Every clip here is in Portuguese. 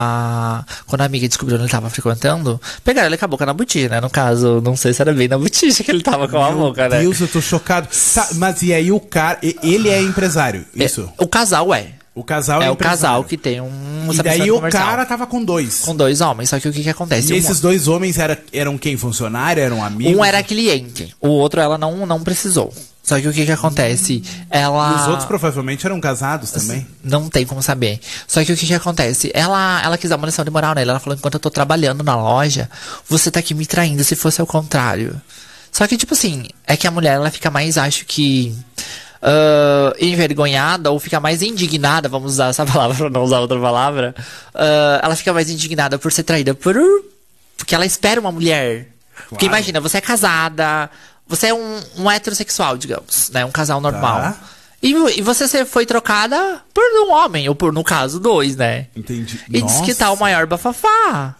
Quando a amiga descobriu onde ele tava frequentando, pegaram ele com a boca na botija, né? No caso, não sei se era bem na botija que ele tava com a boca, né? Meu Deus, eu tô chocado. Tá, mas e aí o cara, ele é empresário, isso? O casal é. O casal é o empresário. casal que tem um E daí o comercial. cara tava com dois. Com dois homens, só que o que acontece? E esses dois homens eram quem? Funcionário? Eram amigos? Um era cliente, o outro ela não precisou. Só que o que acontece? Ela... E os outros provavelmente eram casados também? Não tem como saber. Só que o que acontece? Ela quis dar uma lição de moral nele. Ela falou, enquanto eu tô trabalhando na loja, você tá aqui me traindo, se fosse ao contrário. Só que, tipo assim, é que a mulher, ela fica mais, acho que... envergonhada ou fica mais indignada, vamos usar essa palavra pra não usar outra palavra, ela fica mais indignada por ser traída porque ela espera uma mulher. Claro. Porque imagina, você é casada, você é um heterossexual, digamos, né, um casal normal. Tá. E você foi trocada por um homem, ou por, no caso, dois, né? Entendi. E diz que tá o maior bafafá.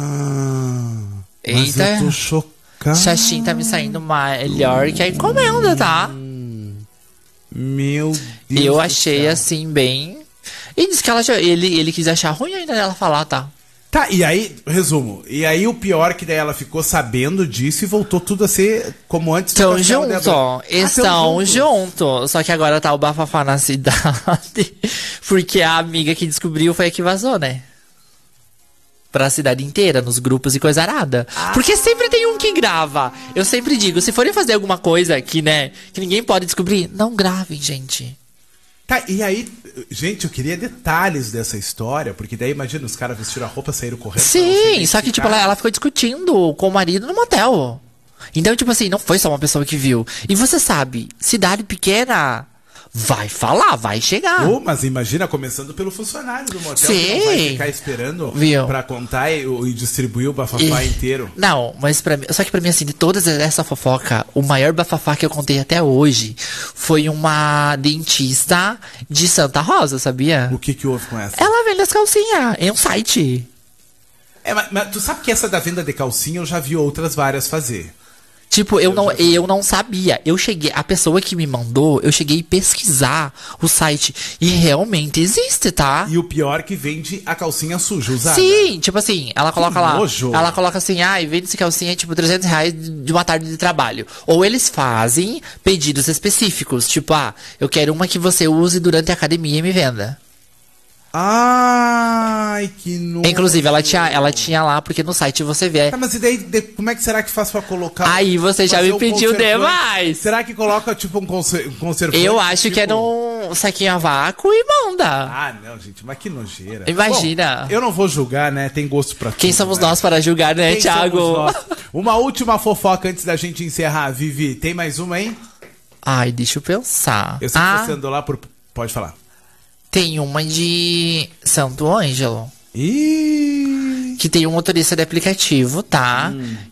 Mas Eita, eu tô chocado. Xaxim tá me saindo melhor que a encomenda, tá? Meu Deus. Eu achei assim, bem. E disse que ele quis achar ruim ainda dela falar, tá? Tá, e aí, resumo. E aí o pior que daí ela ficou sabendo disso e voltou tudo a ser como antes. Estão estão juntos. Só que agora tá o bafafá na cidade. Porque a amiga que descobriu foi a que vazou, né? Pra cidade inteira, nos grupos e coisa arada. Porque sempre tem um que grava. Eu sempre digo, se forem fazer alguma coisa que, né, que ninguém pode descobrir, não gravem, gente. Tá, e aí, gente, eu queria detalhes dessa história, porque daí, imagina, os caras vestiram a roupa, saíram correndo. Sim, só que, tipo, ela ficou discutindo com o marido no motel. Então, tipo assim, não foi só uma pessoa que viu. E você sabe, cidade pequena... Vai falar, vai chegar. Mas imagina, começando pelo funcionário do motel. Sim. Que não vai ficar esperando pra contar e distribuir o bafafá inteiro. Não, mas só que pra mim, assim, de todas essa fofoca, o maior bafafá que eu contei até hoje foi uma dentista de Santa Rosa, sabia? O que houve com essa? Ela vende as calcinhas em um site. Mas tu sabe que essa da venda de calcinha eu já vi outras várias fazer. Tipo, eu não sabia. A pessoa que me mandou, eu cheguei a pesquisar o site. E realmente existe, tá? E o pior que vende a calcinha suja, usada. Sim, tipo assim, ela coloca lá. Nojo. Ela coloca assim, vende-se calcinha, tipo, R$300 de uma tarde de trabalho. Ou eles fazem pedidos específicos. Tipo, eu quero uma que você use durante a academia e me venda. Ai, que nojo. Inclusive, ela tinha lá, porque no site você vê. Mas e daí, como é que será que faz pra colocar? Aí você já me pediu demais. Será que coloca, tipo, um conservante? Eu acho que é num saquinho a vácuo e manda. Não, gente, mas que nojeira. Imagina. Bom, eu não vou julgar, né? Tem gosto pra tudo. Quem somos nós para julgar, né, Thiago? Uma última fofoca antes da gente encerrar, Vivi. Tem mais uma aí? Ai, deixa eu pensar. Eu sei que você andou lá por... Pode falar. Tem uma de Santo Ângelo. Ih! Que tem um motorista de aplicativo, tá?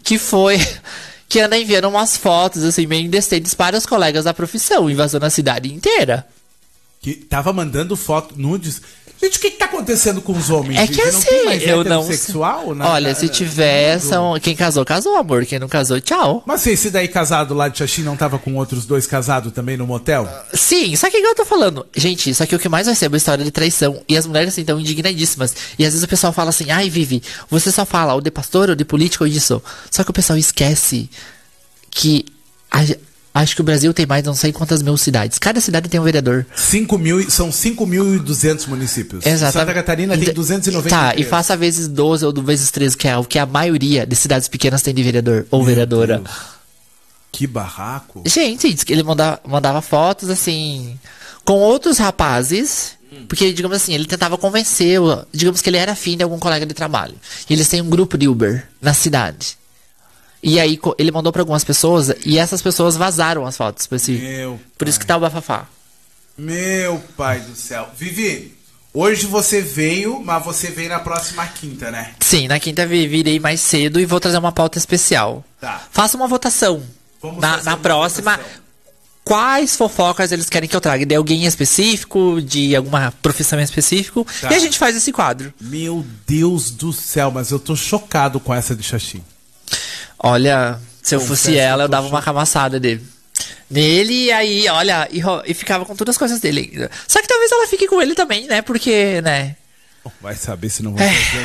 Que anda enviando umas fotos, assim, meio indecentes para os colegas da profissão, invasando a cidade inteira. Que tava mandando foto nudes. Gente, o que tá acontecendo com os homens? É que não assim, tem mais eu não... heterossexual, né? Olha, se tiver, quem casou, casou, amor. Quem não casou, tchau. Mas esse daí casado lá de Xaxim não tava com outros dois casados também no motel? Sim, só que igual eu tô falando. Gente, só que o que mais vai ser é uma história de traição. E as mulheres, assim, estão indignadíssimas. E às vezes o pessoal fala assim, ai, Vivi, você só fala ou de pastor, ou de político, ou disso. Só que o pessoal esquece que... Acho que o Brasil tem mais não sei quantas mil cidades. Cada cidade tem um vereador. São 5.200 municípios. Exatamente. Santa Catarina tem 293. Tá, e faça vezes 12 ou vezes 13, que é o que a maioria de cidades pequenas tem de vereador ou vereadora. Deus. Que barraco. Gente, diz que ele mandava fotos, assim, com outros rapazes. Porque, digamos assim, ele tentava convencer, digamos que ele era afim de algum colega de trabalho. E eles têm um grupo de Uber na cidade. E aí ele mandou pra algumas pessoas e essas pessoas vazaram as fotos. Por isso que tá o bafafá. Meu pai do céu. Vivi, hoje você veio, mas você veio na próxima quinta, né? Sim, na quinta virei mais cedo e vou trazer uma pauta especial. Tá. Faça uma votação. Vamos na próxima. Quais fofocas eles querem que eu traga? De alguém em específico, de alguma profissão em específico. Tá. E a gente faz esse quadro. Meu Deus do céu, mas eu tô chocado com essa de Xaxim. Olha, se eu fosse ela, eu dava uma camaçada nele, e aí, olha, e ficava com todas as coisas dele. Só que talvez ela fique com ele também, né? Porque, né? Vai saber se não vai fazer